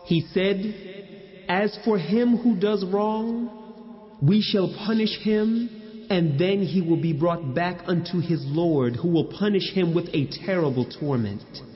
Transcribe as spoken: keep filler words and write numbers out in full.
He said, as for him who does wrong, we shall punish him, and then he will be brought back unto his Lord, who will punish him with a terrible torment.